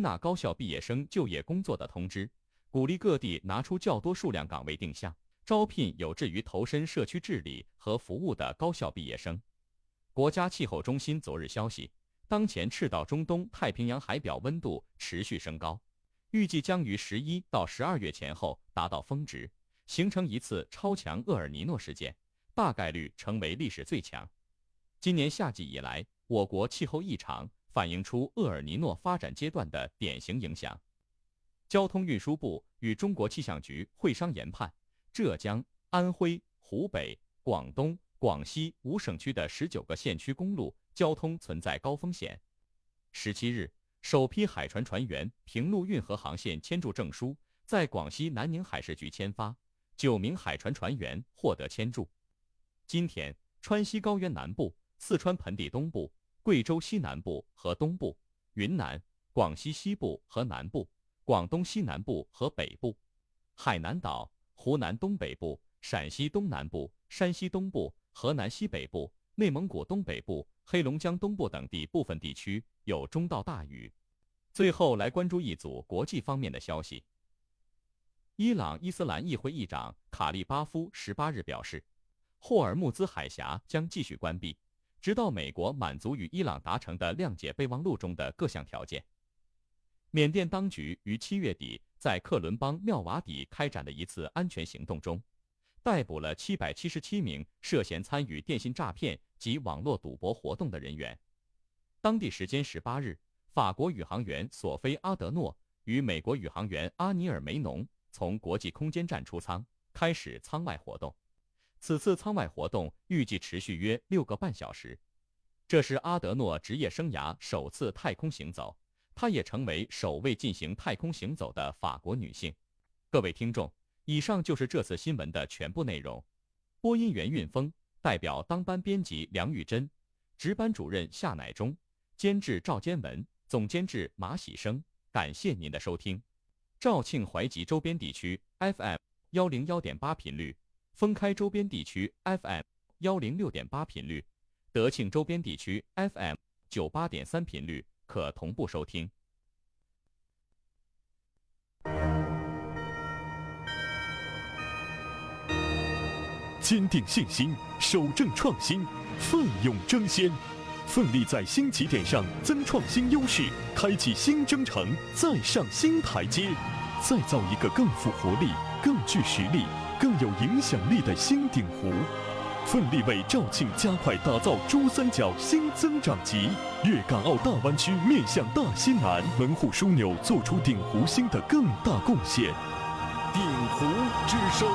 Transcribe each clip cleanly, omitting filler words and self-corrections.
纳高校毕业生就业工作的通知，鼓励各地拿出较多数量岗位定向，招聘有志于投身社区治理和服务的高校毕业生。国家气候中心昨日消息，当前赤道中东太平洋海表温度持续升高，预计将于11到12月前后达到峰值，形成一次超强厄尔尼诺事件，大概率成为历史最强。今年夏季以来，我国气候异常反映出厄尔尼诺发展阶段的典型影响。交通运输部与中国气象局会商研判，浙江、安徽、湖北、广东、广西5省区的19个县区公路交通存在高风险。17日，首批海船船员平陆运河航线签注证书在广西南宁海事局签发，9名海船船员获得签注。今天，川西高原南部、四川盆地东部、贵州西南部和东部、云南、广西西部和南部、广东西南部和北部、海南岛、湖南东北部、陕西东南部、山西东部、河南西北部、内蒙古东北部、黑龙江东部等地部分地区有中到大雨。最后来关注一组国际方面的消息。伊朗伊斯兰议会议长卡利巴夫18日表示，霍尔木兹海峡将继续关闭，直到美国满足与伊朗达成的谅解备忘录中的各项条件。缅甸当局于7月底在克伦邦妙瓦底开展的一次安全行动中，逮捕了777名涉嫌参与电信诈骗及网络赌博活动的人员。当地时间18日，法国宇航员索菲·阿德诺与美国宇航员阿尼尔·梅农从国际空间站出舱，开始舱外活动。此次舱外活动预计持续约6个半小时。这是阿德诺职业生涯首次太空行走，她也成为首位进行太空行走的法国女性。各位听众，以上就是这次新闻的全部内容。播音员运峰，代表当班编辑梁玉珍，值班主任夏乃忠，监制赵坚文，总监制马喜生。感谢您的收听。肇庆淮吉周边地区 FM101.8 频率，封开周边地区 FM106.8 频率，德庆周边地区 FM98.3 频率可同步收听。 坚定信心，守正创新，奋勇争先，奋力在新起点上增创新优势，开启新征程，再上新台阶，再造一个更富活力、更具实力、更有影响力的新鼎湖。奋力为肇庆加快打造珠三角新增长极，粤港澳大湾区面向大西南，门户枢纽做出鼎湖新的更大贡献。鼎湖之声。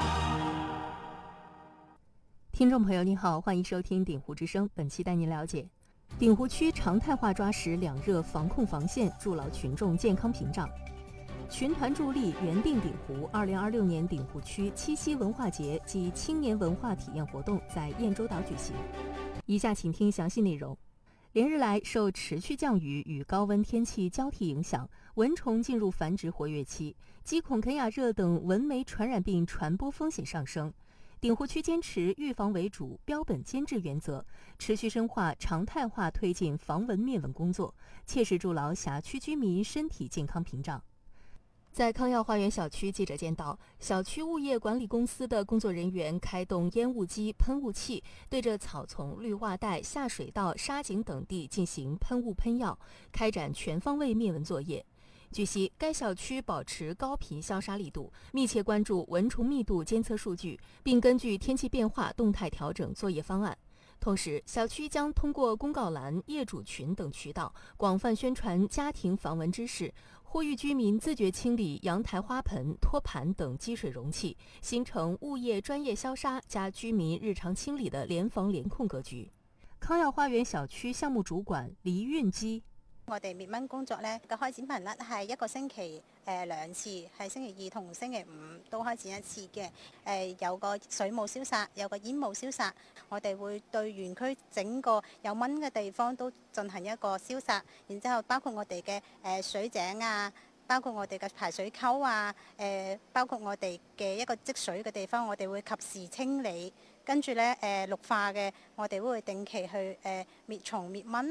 听众朋友您好，欢迎收听鼎湖之声。本期带您了解，鼎湖区常态化抓实两热防控防线，筑牢群众健康屏障。群团助力原定鼎湖2026年鼎湖区七夕文化节及青年文化体验活动在燕洲岛举行。以下请听详细内容。连日来，受持续降雨与高温天气交替影响，蚊虫进入繁殖活跃期，鸡孔肯亚热等蚊媒传染病传播风险上升。鼎湖区坚持预防为主、标本兼治原则，持续深化常态化推进防蚊灭蚊工作，切实筑牢辖区居民身体健康屏障。在康耀花园小区，记者见到小区物业管理公司的工作人员开动烟雾机、喷雾器，对着草丛、绿化带、下水道、沙井等地进行喷雾喷药，开展全方位灭蚊作业。据悉，该小区保持高频消杀力度，密切关注蚊虫密度监测数据，并根据天气变化动态调整作业方案。同时，小区将通过公告栏、业主群等渠道广泛宣传家庭防蚊知识，呼吁居民自觉清理阳台花盆、托盘等积水容器，形成物业专业消杀加居民日常清理的联防联控格局。康耀花園小區項目主管黎運基。 我哋滅蚊工作咧嘅開展頻率係一個星期2次，係星期2同星期5都開展一次嘅。有個水務消殺，有個煙霧消殺。我哋會對園區整個有蚊嘅地方都進行一個消殺，然之後包括我哋嘅水井啊，包括我哋嘅排水溝啊，包括我哋嘅一個積水嘅地方，我哋會及時清理。跟住咧綠化嘅，我哋會定期去滅蟲滅蚊。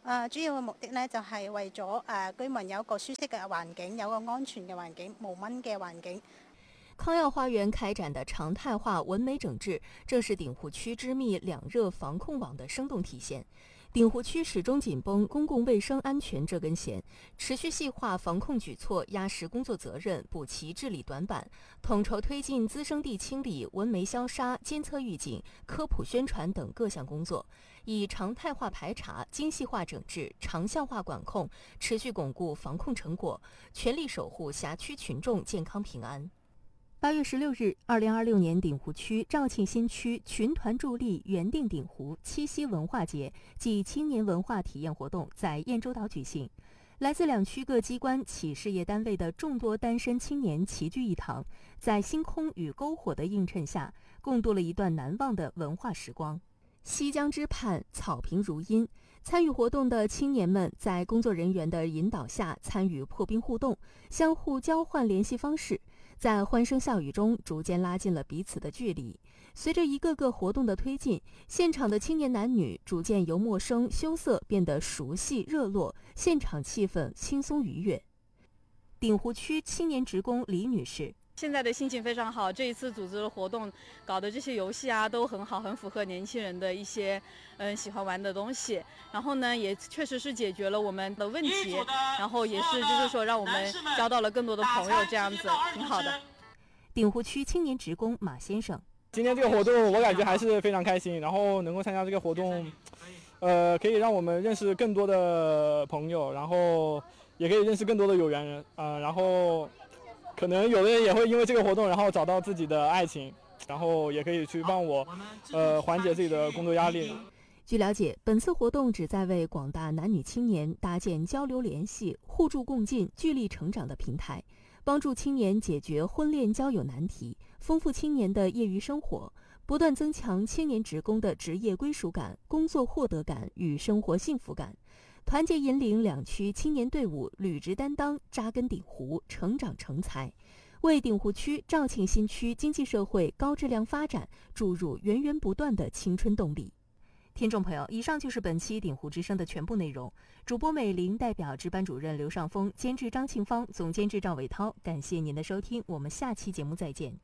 主要嘅目的呢，就係為咗居民有一個舒適嘅環境，有個安全嘅環境，無蚊嘅環境。 康耀花園開展的常態化文美整治，正是鼎湖區支密兩熱防控網的生動體現。鼎湖區始終緊繃公共衛生安全這根弦，持續細化防控舉措，壓實工作責任，補齊治理短板，統籌推進滋生地清理、蚊媒消殺、監測預警、科普宣傳等各項工作，以常態化排查、精細化整治、長效化管控，持續鞏固防控成果，全力守護轄區群眾健康平安。8月16日，2026年鼎湖區肇慶新區群團助力原定鼎湖七夕文化節暨青年文化體驗活動在燕洲島舉行。來自兩區各機關、企事業單位的眾多單身青年齊聚一堂，在星空與篝火的映襯下，共度了一段難忘的文化時光。西江之畔，草坪如茵。參與活動的青年們在工作人員的引導下參與破冰互動，相互交換聯繫方式，在歡聲笑語中逐漸拉近了彼此的距離。隨着一個個活動的推進，現場的青年男女逐漸由陌生羞澀變得熟悉熱絡，現場氣氛輕鬆愉悅。鼎湖區青年職工李女士： 現在的心情非常好，這一次組織的活動搞的這些遊戲啊都很好，很符合年輕人的一些喜歡玩的東西，然後呢也確實是解決了我們的問題，然後也是就是說讓我們交到了更多的朋友，這樣子挺好的。 鼎湖區青年職工馬先生： 今天這個活動我感覺還是非常開心，然後能夠參加這個活動可以讓我們認識更多的朋友，然後也可以認識更多的有緣人然後可能有的人也會因為這個活動，然後找到自己的愛情，然後也可以去幫我緩解自己的工作壓力。 據了解，本次活動旨在為廣大男女青年搭建交流聯繫、互助共進、聚力成長的平台，幫助青年解決婚戀交友難題，豐富青年的業餘生活，不斷增強青年職工的職業歸屬感、工作獲得感與生活幸福感。團結引領兩區青年隊伍履職擔當，扎根鼎湖，成長成才，為鼎湖區肇慶新區經濟社會高質量發展注入源源不斷的青春動力。聽眾朋友，以上就是本期鼎湖之聲的全部內容。主播美玲代表值班主任劉尚峰，監製張慶芳，總監製趙偉濤，感謝您的收聽，我們下期節目再見。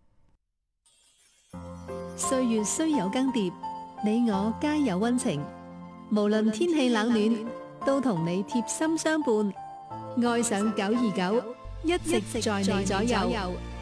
歲月雖有更迭，你我皆有溫情。無論天氣冷暖，都同你貼心相伴。愛上929，一直在你左右。